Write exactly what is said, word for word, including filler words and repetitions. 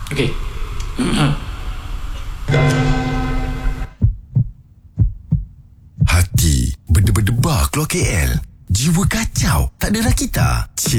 Okey. Hati berdebar-debar keluar K L. Jiwa kacau, tak ada rakita.